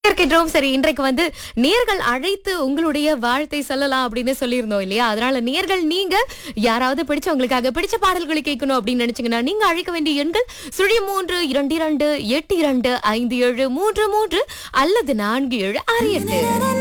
இருக்கின்றோம். சரி, இன்றைக்கு நேர்கள் அழைத்து உங்களுடைய வாழ்த்தை சொல்லலாம் அப்படின்னு சொல்லியிருந்தோம் இல்லையா? அதனால நேர்கள் நீங்க யாராவது உங்களுக்காக பிடிச்ச பாடல்களை கேட்கணும் அப்படின்னு நினைச்சீங்கன்னா நீங்க அழைக்க வேண்டிய எண்கள் 0322825733 அல்லது 4768.